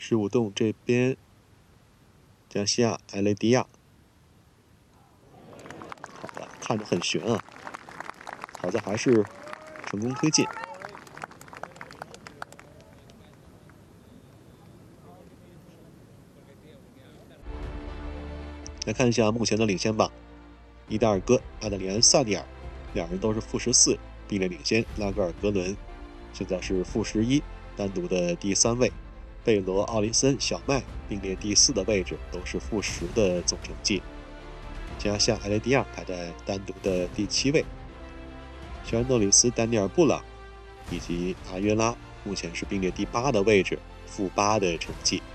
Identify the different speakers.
Speaker 1: 15洞这边，加西亚、埃雷迪亚。好的，看着很悬啊，好在还是成功推进。来看一下目前的领先榜，伊达尔戈、阿德里安·萨蒂尔两人都是负14，并列领先拉格尔格伦，现在是负11，单独的第3位。贝罗、奥林森、小麦并列第4的位置，都是负10的总成绩。加夏、埃雷迪亚排在单独的第7位。肖恩诺里斯、丹尼尔·布朗以及阿约拉目前是并列第8的位置，负8的成绩。